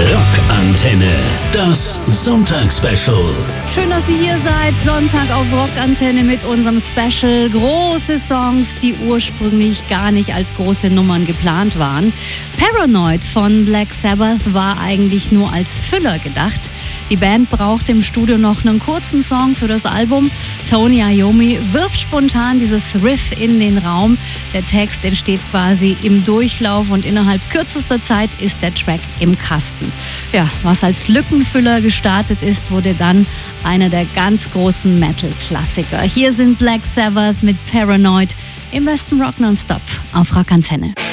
Rockantenne, das Sonntagsspecial. Schön, dass ihr hier seid. Sonntag auf Rockantenne mit unserem Special. Große Songs, die ursprünglich gar nicht als große Nummern geplant waren. Paranoid von Black Sabbath war eigentlich nur als Füller gedacht. Die Band braucht im Studio noch einen kurzen Song für das Album. Tony Iommi wirft spontan dieses Riff in den Raum. Der Text entsteht quasi im Durchlauf und innerhalb kürzester Zeit ist der Track im Kasten. Ja, was als Lückenfüller gestartet ist, wurde dann einer der ganz großen Metal-Klassiker. Hier sind Black Sabbath mit Paranoid im besten Rock Nonstop auf Rockantenne.